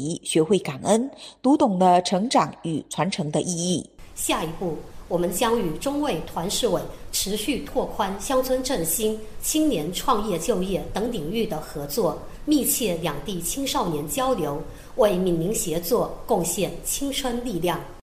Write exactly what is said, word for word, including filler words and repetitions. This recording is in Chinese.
习，学会感恩，读懂了成长与传承的意义。 下一步，我们将与中卫团市委持续拓宽乡村振兴、青年创业就业等领域的合作，密切两地青少年交流，为闽宁协作贡献青春力量。